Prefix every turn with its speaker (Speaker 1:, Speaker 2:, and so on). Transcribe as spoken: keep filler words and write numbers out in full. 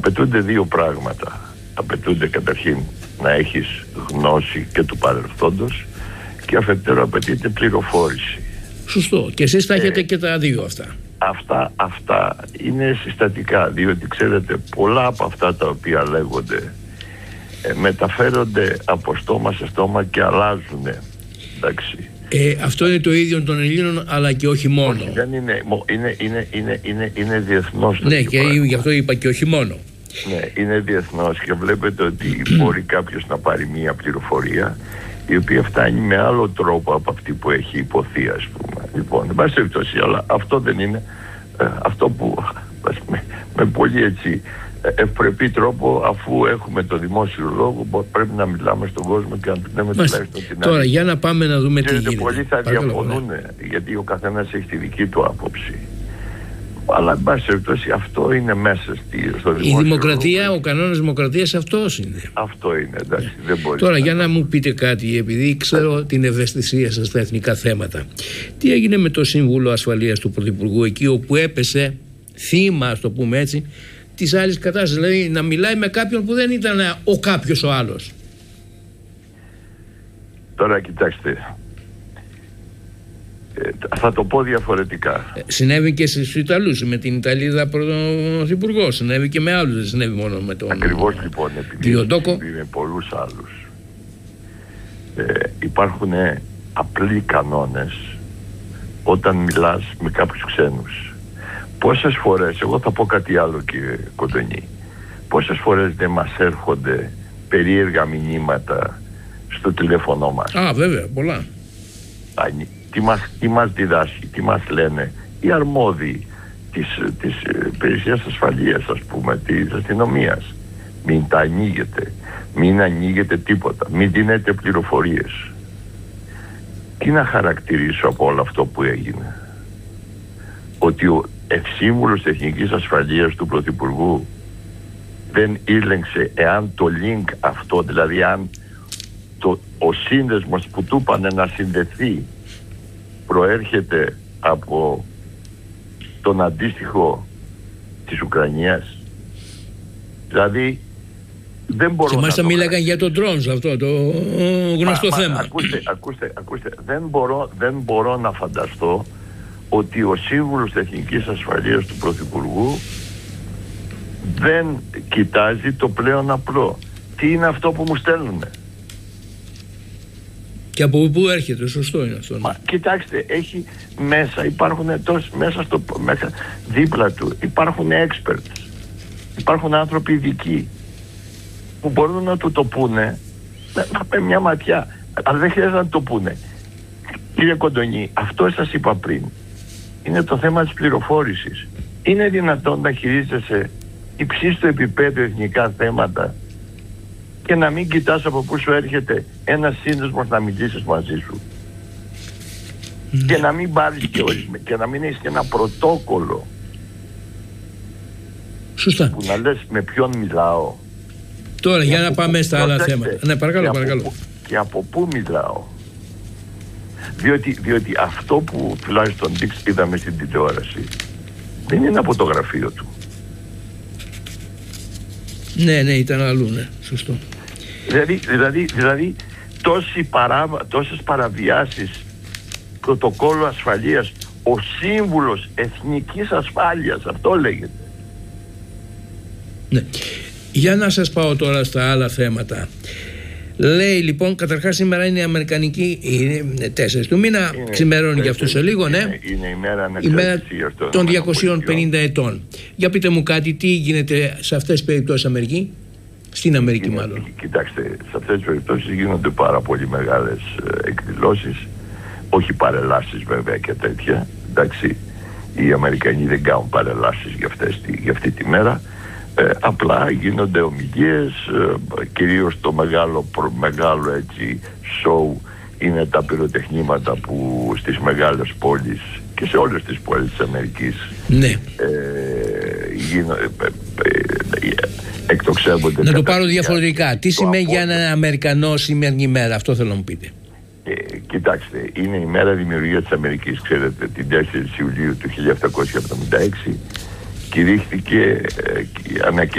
Speaker 1: απαιτούνται δύο πράγματα. Απαιτούνται καταρχήν να έχεις γνώση και του παρελθόντος και αφετέρου απαιτείται πληροφόρηση.
Speaker 2: Σωστό. Και εσείς θα έχετε ε, και τα δύο αυτά.
Speaker 1: Αυτά, αυτά είναι συστατικά, διότι ξέρετε πολλά από αυτά τα οποία λέγονται ε, μεταφέρονται από στόμα σε στόμα και αλλάζουν. Εντάξει.
Speaker 2: Ε, αυτό είναι το ίδιο των Ελλήνων, αλλά και όχι μόνο.
Speaker 1: Όχι, δεν είναι, είναι, είναι, είναι, είναι, είναι διεθνώς.
Speaker 2: Ναι, και πράγμα. Γι' αυτό είπα και όχι μόνο.
Speaker 1: Ναι, είναι διεθνώς και βλέπετε ότι μπορεί κάποιος να πάρει μία πληροφορία η οποία φτάνει με άλλο τρόπο από αυτή που έχει υποθεί, ας πούμε. Λοιπόν, δεν πάση περιπτώσει, αλλά αυτό δεν είναι ε, αυτό που με, με πολύ έτσι ευπρεπή τρόπο, αφού έχουμε το δημόσιο λόγο, πρέπει να μιλάμε στον κόσμο και να του λέμε τουλάχιστον την άλλη.
Speaker 2: Τώρα για να πάμε να δούμε τι γίνεται.
Speaker 1: Πολλοί θα διαφωνούν, ναι. γιατί ο καθένας έχει τη δική του άποψη. Αλλά εν πάση περιπτώσει αυτό είναι μέσα στη, στο δημόσιο.
Speaker 2: Η δημοκρατία,
Speaker 1: λόγο.
Speaker 2: Ο κανόνας δημοκρατίας αυτός είναι.
Speaker 1: Αυτό είναι, εντάξει, δεν μπορεί.
Speaker 2: Τώρα για να μου πείτε κάτι, επειδή ξέρω την ευαισθησία σας στα εθνικά θέματα. Τι έγινε με το Σύμβουλο Ασφαλείας του Πρωθυπουργού, εκεί όπου έπεσε θύμα, ας το πούμε έτσι, της άλλης κατάστασης, δηλαδή να μιλάει με κάποιον που δεν ήταν ο κάποιος ο άλλος.
Speaker 1: Τώρα κοιτάξτε, ε, θα το πω διαφορετικά.
Speaker 2: Ε, συνέβη και στους Ιταλούς, με την Ιταλίδα πρωθυπουργό, συνέβη και με άλλους, δεν συνέβη μόνο με τον...
Speaker 1: Ακριβώς λοιπόν, επειδή με πολλούς άλλους. Ε, υπάρχουν απλοί κανόνες όταν μιλάς με κάποιους ξένους. Πόσες φορές, εγώ θα πω κάτι άλλο κύριε Κοντονή, πόσες φορές δεν μας έρχονται περίεργα μηνύματα στο τηλέφωνο μας.
Speaker 2: Α, βέβαια, πολλά.
Speaker 1: Τι μας, τι μας διδάσκει, τι μας λένε οι αρμόδιοι της, της υπηρεσίας ασφαλείας, ας πούμε, της αστυνομίας. Μην τα ανοίγετε, μην ανοίγετε τίποτα, μην δίνετε πληροφορίες. Τι να χαρακτηρίσω από όλο αυτό που έγινε? Ότι ο ευσύμβουλος Εθνικής Ασφαλείας του Πρωθυπουργού δεν ήλεγξε εάν το link αυτό, δηλαδή αν το, ο σύνδεσμος που του είπανε να συνδεθεί προέρχεται από τον αντίστοιχο της Ουκρανίας. Δηλαδή δεν μπορώ.
Speaker 2: Και
Speaker 1: να
Speaker 2: μάλιστα
Speaker 1: το
Speaker 2: μίλαγαν για το drones, αυτό το γνωστό μα, θέμα.
Speaker 1: Μα, ακούστε, ακούστε, ακούστε, δεν μπορώ, δεν μπορώ να φανταστώ ότι ο σύμβουλος Εθνικής Ασφαλείας του Πρωθυπουργού δεν κοιτάζει το πλέον απλό. Τι είναι αυτό που μου στέλνουνε?
Speaker 2: Και από πού έρχεται, σωστό είναι αυτό.
Speaker 1: Μα, κοιτάξτε, έχει μέσα, υπάρχουν τόσοι, μέσα στο, μέσα, δίπλα του υπάρχουν experts, υπάρχουν άνθρωποι ειδικοί που μπορούν να του το πούνε με μια ματιά, αλλά δεν χρειάζεται να το πούνε. Κύριε Κοντονή, αυτό σας είπα πριν, είναι το θέμα της πληροφόρησης. Είναι δυνατόν να χειρίζεσαι υψίστου επίπεδου εθνικά θέματα και να μην κοιτάς από πού σου έρχεται ένας σύνδεσμος να μιλήσεις μαζί σου? Mm. Και να μην πάρεις και, και να μην έχεις και ένα πρωτόκολλο.
Speaker 2: Σωστά.
Speaker 1: Που να λες με ποιον μιλάω.
Speaker 2: Τώρα για να πάμε στα άλλα θέματα. Ναι, παρακαλώ,
Speaker 1: και
Speaker 2: παρακαλώ.
Speaker 1: Από, και από πού μιλάω. Διότι, διότι αυτό που τουλάχιστον είδαμε στην τηλεόραση δεν είναι από το γραφείο του.
Speaker 2: Ναι, ναι, ήταν αλλού, ναι, σωστό.
Speaker 1: Δηλαδή, δηλαδή, δηλαδή τόσοι παρά, τόσες παραβιάσεις πρωτοκόλλου ασφαλείας, ο σύμβουλος Εθνικής Ασφάλειας, αυτό λέγεται.
Speaker 2: Ναι. Για να σας πάω τώρα στα άλλα θέματα. Λέει λοιπόν, καταρχάς σήμερα είναι η Αμερικανική, είναι τέσσερις του μήνα, ξημερώνει για αυτό σε λίγο, ναι.
Speaker 1: Είναι, είναι η μέρα,
Speaker 2: η μέρα των διακοσίων πενήντα ετών. Για πείτε μου κάτι, τι γίνεται σε αυτές τις περιπτώσεις Αμερική, στην Αμερική είναι, μάλλον.
Speaker 1: Κοιτάξτε, σε αυτές τις περιπτώσεις γίνονται πάρα πολύ μεγάλες εκδηλώσεις, όχι παρελάσεις βέβαια και τέτοια, εντάξει. Οι Αμερικανοί δεν κάνουν παρελάσεις για, αυτές, για αυτή τη μέρα. Ε, απλά γίνονται ομιλίες, ε, κυρίως το μεγάλο, προ, μεγάλο έτσι show είναι τα πυροτεχνήματα που στις μεγάλες πόλεις και σε όλες τις πόλεις της Αμερικής
Speaker 2: ναι.
Speaker 1: ε, γίνω, ε, ε, ε, εκτοξεύονται.
Speaker 2: Να το πάρω διαφορετικά. Τι σημαίνει για έναν Αμερικανό σημερινή μέρα, αυτό θέλω να μου πείτε.
Speaker 1: Ε, κοιτάξτε, είναι η μέρα δημιουργίας της Αμερικής, ξέρετε, την τέσσερις Ιουλίου του χίλια επτακόσια εβδομήντα έξι κηρύχθηκε, ε,